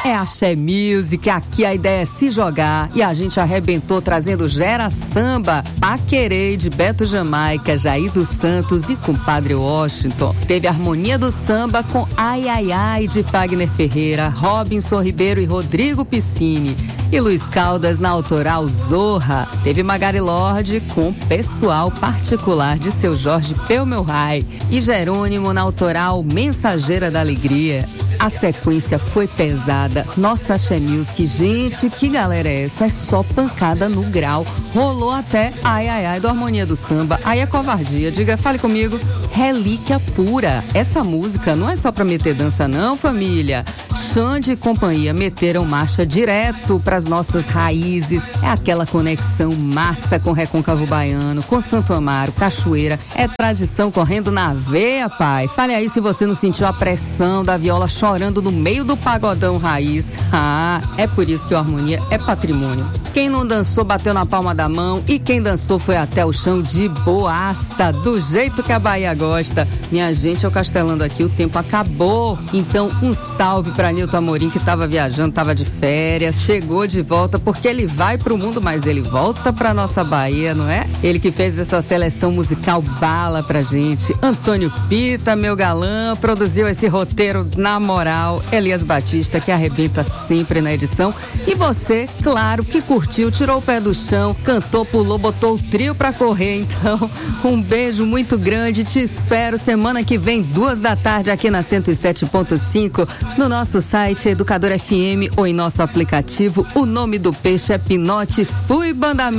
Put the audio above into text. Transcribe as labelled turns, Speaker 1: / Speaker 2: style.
Speaker 1: É Axé Music, aqui a ideia é se jogar e a gente arrebentou trazendo Gera Samba, Paquerê de Beto Jamaica, Jair dos Santos e Compadre Washington. Teve Harmonia do Samba com Ai Ai Ai de Fagner Ferreira, Robinson Ribeiro e Rodrigo Piscini. E Luiz Caldas na autoral Zorra. Teve Magari Lorde com Pessoal Particular de Seu Jorge Pelmelrai. E Jerônimo na autoral Mensageira da Alegria. A sequência foi pesada. Nossa Axé Music, gente, que galera é essa? É só pancada no grau. Rolou até Ai Ai Ai do Harmonia do Samba. Aí é covardia, diga, fale comigo. Relíquia pura. Essa música não é só pra meter dança não, família. Xande e companhia meteram marcha direto pras nossas raízes. É aquela conexão massa com Recôncavo Baiano, com Santo Amaro, Cachoeira. É tradição correndo na veia, pai. Fale aí se você não sentiu a pressão da viola chorando no meio do pagodão raiz. Ah, é por isso que o Harmonia é patrimônio. Quem não dançou bateu na palma da mão e quem dançou foi até o chão de boaça, do jeito que a Bahia gosta. Minha gente, eu castelando aqui, o tempo acabou. Então, um salve pra Nilton Amorim, que tava viajando, tava de férias, chegou de volta, porque ele vai pro mundo, mas ele volta pra nossa Bahia, não é? Ele que fez essa seleção musical bala pra gente. Antônio Pita, meu galã, produziu esse roteiro na moral. Elias Batista, que arrebenta sempre na edição. E você, claro, que curtiu, tirou o pé do chão, cantou, pulou, botou o trio pra correr. Então, um beijo muito grande, te espero semana que vem, 14h aqui na 107.5, no nosso site Educador FM ou em nosso aplicativo. O nome do peixe é Pinote. Fui, Banda